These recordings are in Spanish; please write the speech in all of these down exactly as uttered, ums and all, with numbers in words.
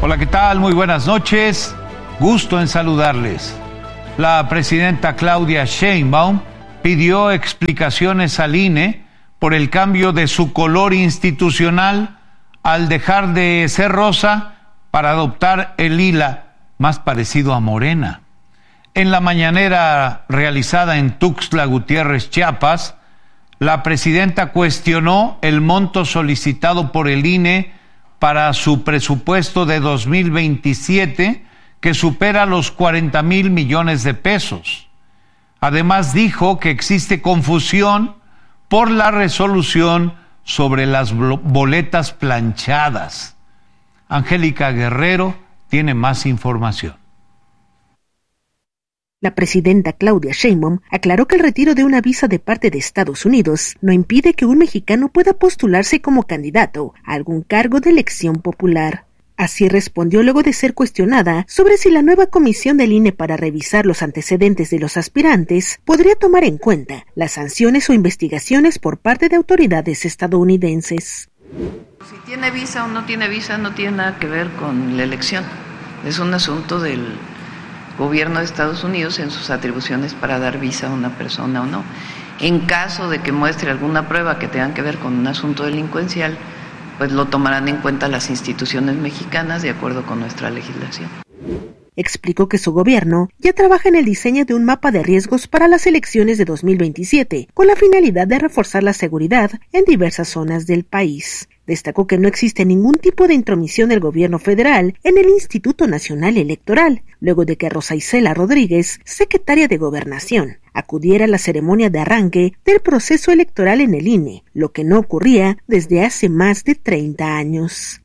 Hola, ¿qué tal? Muy buenas noches. Gusto en saludarles. La presidenta Claudia Sheinbaum pidió explicaciones al I N E por el cambio de su color institucional al dejar de ser rosa para adoptar el lila, más parecido a morena. En la mañanera realizada en Tuxtla Gutiérrez, Chiapas, la presidenta cuestionó el monto solicitado por el I N E para su presupuesto de dos mil veintisiete, que supera los cuarenta mil millones de pesos. Además dijo que existe confusión por la resolución sobre las boletas planchadas. Angélica Guerrero tiene más información. La presidenta Claudia Sheinbaum aclaró que el retiro de una visa de parte de Estados Unidos no impide que un mexicano pueda postularse como candidato a algún cargo de elección popular. Así respondió luego de ser cuestionada sobre si la nueva comisión del I N E para revisar los antecedentes de los aspirantes podría tomar en cuenta las sanciones o investigaciones por parte de autoridades estadounidenses. Si tiene visa o no tiene visa no tiene nada que ver con la elección. Es un asunto del gobierno de Estados Unidos en sus atribuciones para dar visa a una persona o no. En caso de que muestre alguna prueba que tenga que ver con un asunto delincuencial, pues lo tomarán en cuenta las instituciones mexicanas de acuerdo con nuestra legislación. Explicó que su gobierno ya trabaja en el diseño de un mapa de riesgos para las elecciones de dos mil veintisiete, con la finalidad de reforzar la seguridad en diversas zonas del país. Destacó que no existe ningún tipo de intromisión del gobierno federal en el Instituto Nacional Electoral, luego de que Rosa Isela Rodríguez, secretaria de Gobernación, acudiera a la ceremonia de arranque del proceso electoral en el I N E, lo que no ocurría desde hace más de treinta años.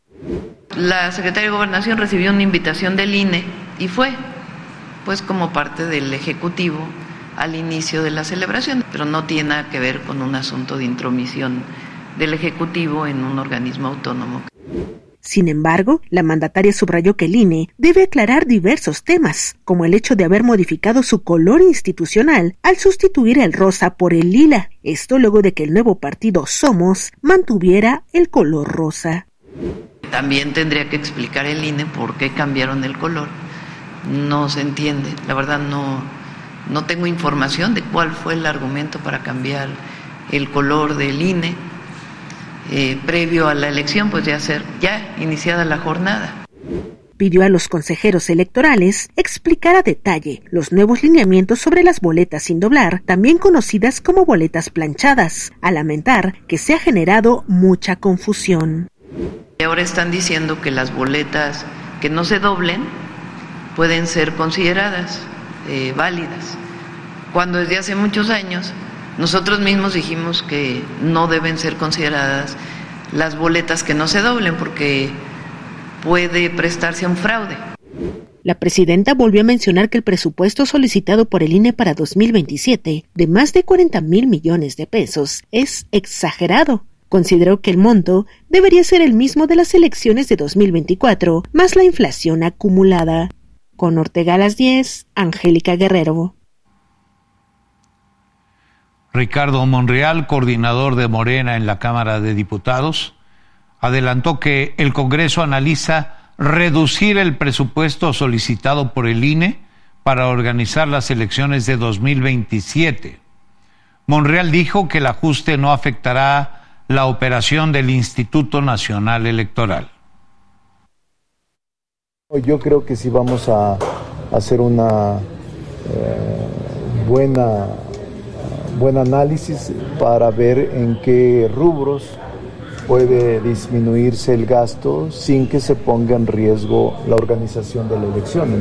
La secretaria de Gobernación recibió una invitación del I N E y fue, pues como parte del Ejecutivo al inicio de la celebración, pero no tiene nada que ver con un asunto de intromisión del Ejecutivo en un organismo autónomo. Sin embargo, la mandataria subrayó que el I N E debe aclarar diversos temas, como el hecho de haber modificado su color institucional al sustituir el rosa por el lila, esto luego de que el nuevo partido Somos mantuviera el color rosa. También tendría que explicar el I N E por qué cambiaron el color. No se entiende, la verdad no, no tengo información de cuál fue el argumento para cambiar el color del I N E. Eh, previo a la elección, pues ya ser ya iniciada la jornada. Pidió a los consejeros electorales explicar a detalle los nuevos lineamientos sobre las boletas sin doblar, también conocidas como boletas planchadas, al lamentar que se ha generado mucha confusión. Y ahora están diciendo que las boletas que no se doblen pueden ser consideradas eh, válidas, cuando desde hace muchos años nosotros mismos dijimos que no deben ser consideradas las boletas que no se doblen porque puede prestarse a un fraude. La presidenta volvió a mencionar que el presupuesto solicitado por el I N E para dos mil veintisiete, de más de cuarenta mil millones de pesos, es exagerado. Consideró que el monto debería ser el mismo de las elecciones de dos mil veinticuatro, más la inflación acumulada. Con Ortega a las diez, Angélica Guerrero. Ricardo Monreal, coordinador de Morena en la Cámara de Diputados, adelantó que el Congreso analiza reducir el presupuesto solicitado por el I N E para organizar las elecciones de dos mil veintisiete. Monreal dijo que el ajuste no afectará la operación del Instituto Nacional Electoral. Yo creo que sí vamos a hacer una eh, buena... buen análisis para ver en qué rubros puede disminuirse el gasto sin que se ponga en riesgo la organización de la elección.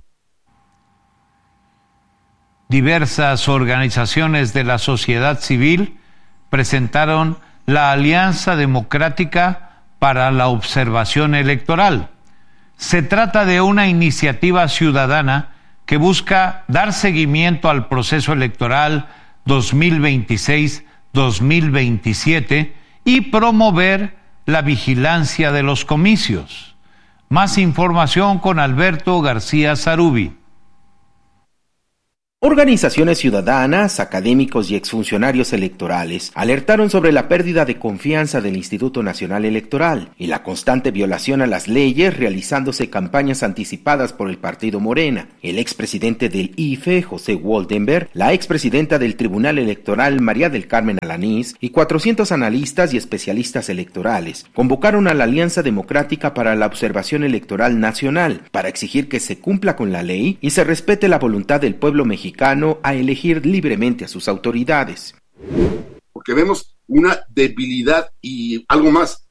Diversas organizaciones de la sociedad civil presentaron la Alianza Democrática para la Observación Electoral. Se trata de una iniciativa ciudadana que busca dar seguimiento al proceso electoral dos mil veintiséis a dos mil veintisiete y promover la vigilancia de los comicios. Más información con Alberto García Zarubi. Organizaciones ciudadanas, académicos y exfuncionarios electorales alertaron sobre la pérdida de confianza del Instituto Nacional Electoral y la constante violación a las leyes realizándose campañas anticipadas por el partido Morena. El expresidente del I F E, José Woldenberg, la expresidenta del Tribunal Electoral, María del Carmen Alanís, y cuatrocientos analistas y especialistas electorales convocaron a la Alianza Democrática para la Observación Electoral Nacional para exigir que se cumpla con la ley y se respete la voluntad del pueblo mexicano a elegir libremente a sus autoridades. Porque vemos una debilidad y algo más,